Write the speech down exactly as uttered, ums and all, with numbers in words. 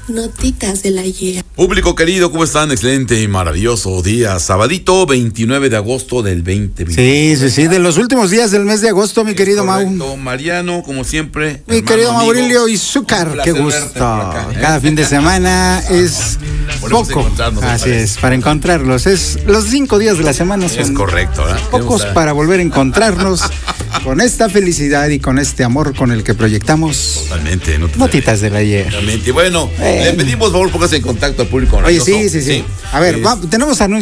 Notitas del ayer. Público querido, ¿cómo están? Excelente y maravilloso día. Sabadito veintinueve de agosto del veinte veinte. Sí, sí, sí, de los últimos días del mes de agosto, mi Es querido correcto. Mau. Mariano, como siempre. Mi hermano, querido amigo, Maurilio Izúcar, un qué placer gusto. verte por acá, ¿eh? Cada fin de semana es Volvemos a poco. encontrarnos, me Así parece. es, para encontrarlos. Es los cinco días de la semana son Es correcto, ¿verdad? pocos Tenemos a- para volver a encontrarnos con esta felicidad y con este amor con el que proyectamos Totalmente. No te- Notitas del ayer. Totalmente. Bueno, Eh. le pedimos, por favor, póngase en contacto al público. Oye, maravilloso. sí, sí, sí. A ver, Es- va- tenemos anuncios.